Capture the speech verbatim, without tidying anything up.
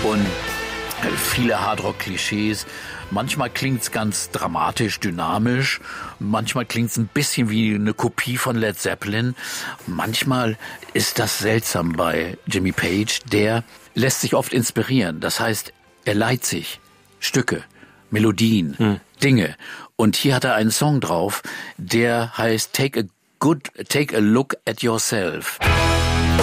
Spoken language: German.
und viele Hardrock-Klischees. Manchmal klingt's ganz dramatisch, dynamisch. Manchmal klingt's ein bisschen wie eine Kopie von Led Zeppelin. Manchmal ist das seltsam bei Jimmy Page. Der lässt sich oft inspirieren. Das heißt, er leiht sich Stücke, Melodien, hm. Dinge. Und hier hat er einen Song drauf, der heißt Take a Good, Take a Look at Yourself.